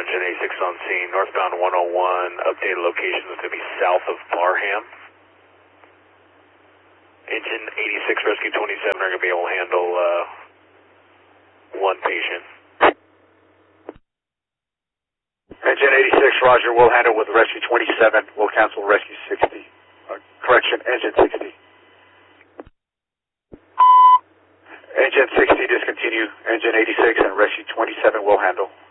Engine 86 on scene, northbound 101, updated location is going to be south of Barham. Engine 86, Rescue 27 are going to be able to handle one patient. Engine 86, Roger, we'll handle with Rescue 27. We'll cancel Rescue 60. Correction, Engine 60. Engine 60 discontinue. Engine 86 and Rescue 27 will handle.